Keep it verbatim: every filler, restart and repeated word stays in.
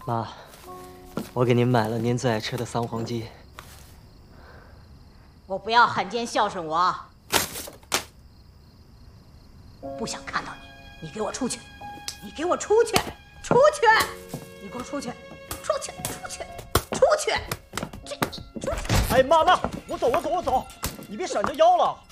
妈，我给您买了您最爱吃的三黄鸡。 我不要汉奸孝顺我，不想看到你，你给我出去！你给我出去！出去！你给我出去！出去！出去！出去！这出去！ 哎，妈妈，我走，我走，我走，你别闪着腰了。